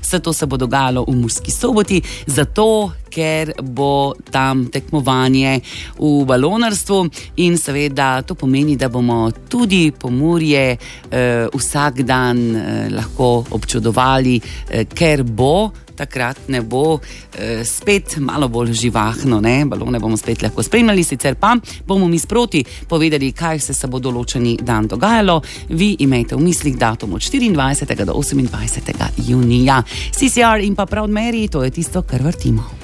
Vse to se bo dogajalo v Murski Soboti, zato ker bo tam tekmovanje v balonarstvu in seveda to pomeni, da bomo tudi Pomurje vsak dan lahko občudovali, ker bo takrat ne bo spet malo bolj živahno, ne? Balone bomo spet lahko spremljali, sicer pa bomo mi sproti povedali, kaj se bo določeni dan dogajalo. Vi imejte v mislih datum od 24. do 28. junija. CCR in pa Proud Mary, to je tisto, kar vrtimo.